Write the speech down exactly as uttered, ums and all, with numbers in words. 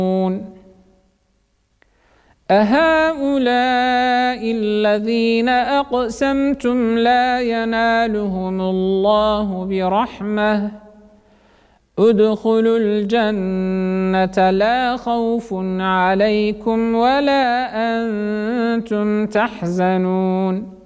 أهؤلاء الذين أقسمتم لا ينالهم الله برحمة ادخلوا الجنة لا خوف عليكم ولا أنتم تحزنون